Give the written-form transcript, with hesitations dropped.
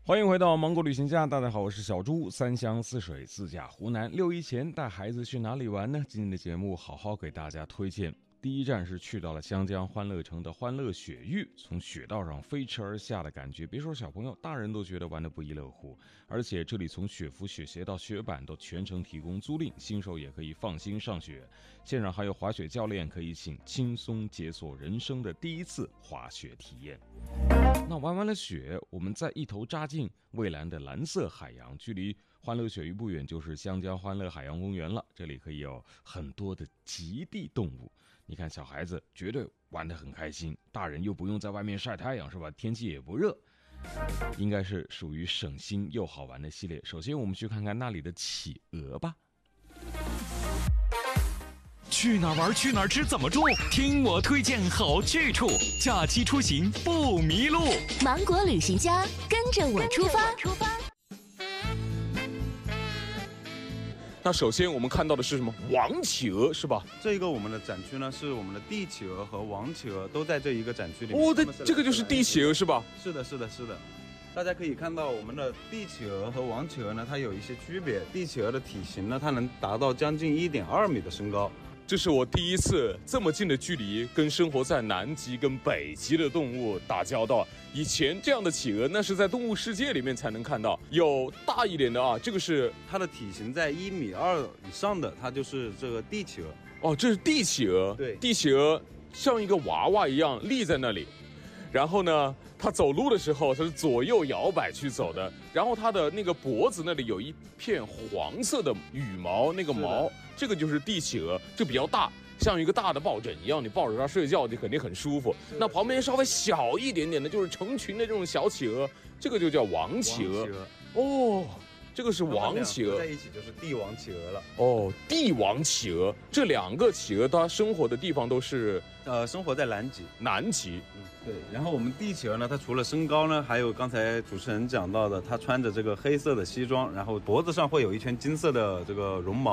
欢迎回到芒果旅行家，大家好，我是小猪。三湘四水，自驾湖南。六一前带孩子去哪里玩呢？今天的节目好好给大家推荐。第一站是去到了湘江欢乐城的欢乐雪域，从雪道上飞驰而下的感觉，别说小朋友，大人都觉得玩得不亦乐乎。而且这里从雪服、雪鞋到雪板都全程提供租赁，新手也可以放心上雪。现场还有滑雪教练可以请，轻松解锁人生的第一次滑雪体验。那玩完了雪，我们再一头扎进蔚蓝的蓝色海洋，距离欢乐雪域不远就是湘江欢乐海洋公园了。这里可以有很多的极地动物，你看小孩子绝对玩得很开心，大人又不用在外面晒太阳，是吧？天气也不热，应该是属于省心又好玩的系列。首先我们去看看那里的企鹅吧。 去哪儿玩去哪儿吃怎么住，听我推荐好去处，假期出行不迷路。 芒果旅行家，跟着我出发。 那首先我们看到的是什么？王企鹅是吧？ 这个我们的展区呢，是我们的帝企鹅和王企鹅都在这一个展区里面。 哦，这个就是帝企鹅是吧？ 是的。大家可以看到，我们的帝企鹅和王企鹅呢，它有一些区别。帝企鹅的体型呢，它能达到将近1.2米的身高。 这是我第一次这么近的距离跟生活在南极跟北极的动物打交道。以前这样的企鹅那是在动物世界里面才能看到，有大一点的啊，这个是它的体型在1.2米以上的，它就是这个帝企鹅。 哦，这是帝企鹅。 对， 帝企鹅像一个娃娃一样立在那里，然后呢，它走路的时候它是左右摇摆去走的，然后它的那个脖子那里有一片黄色的羽毛，那个毛，这个就是帝企鹅，就比较大，像一个大的抱枕一样，你抱着它睡觉你肯定很舒服。那旁边稍微小一点点的，就是成群的这种小企鹅，这个就叫王企鹅。哦，这个是王企鹅， 在一起就是帝王企鹅了。 哦，帝王企鹅，这两个企鹅它生活的地方都是生活在南极。 南极。 对。然后我们帝企鹅呢，它除了身高呢，还有刚才主持人讲到的，它穿着这个黑色的西装，然后脖子上会有一圈金色的这个绒毛。